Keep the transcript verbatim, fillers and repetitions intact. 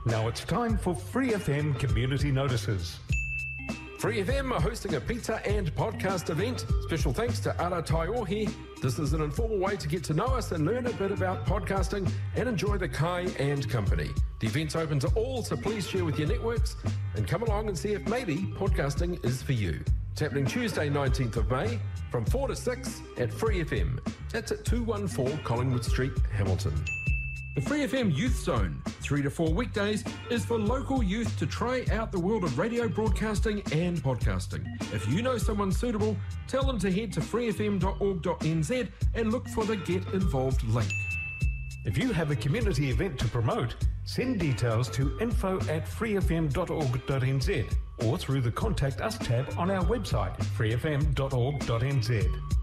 Now it's time for Free F M Community Notices. Free F M are hosting a pizza and podcast event. Special thanks to Ara Taiohi. This is an informal way to get to know us and learn a bit about podcasting and enjoy the Kai and company. The event's open to all, so please share with your networks and come along and see if maybe podcasting is for you. It's happening Tuesday, nineteenth of May from four to six at Free F M. That's at two one four Collingwood Street, Hamilton. The Free F M Youth Zone, three to four weekdays, is for local youth to try out the world of radio broadcasting and podcasting. If you know someone suitable, tell them to head to free f m dot org dot n z and look for the Get Involved link. If you have a community event to promote, send details to info at free f m dot org dot n z or through the Contact Us tab on our website, free f m dot org dot n z.